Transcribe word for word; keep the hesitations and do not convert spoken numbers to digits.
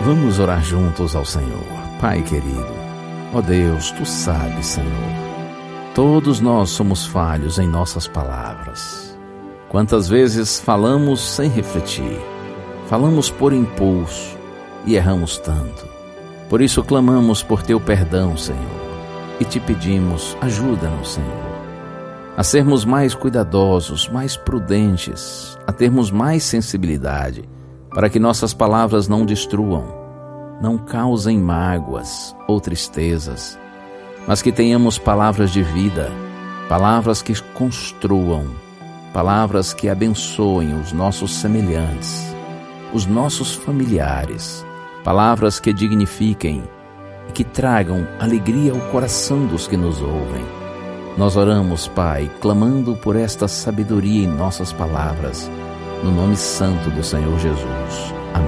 Vamos orar juntos ao Senhor. Pai querido, ó Deus, Tu sabes, Senhor, todos nós somos falhos em nossas palavras. Quantas vezes falamos sem refletir, falamos por impulso e erramos tanto. Por isso clamamos por Teu perdão, Senhor, e Te pedimos, ajuda-nos, Senhor, a sermos mais cuidadosos, mais prudentes, a termos mais sensibilidade, para que nossas palavras não destruam, não causem mágoas ou tristezas, mas que tenhamos palavras de vida, palavras que construam, palavras que abençoem os nossos semelhantes, os nossos familiares, palavras que dignifiquem e que tragam alegria ao coração dos que nos ouvem. Nós oramos, Pai, clamando por esta sabedoria em nossas palavras, no nome santo do Senhor Jesus. Amém.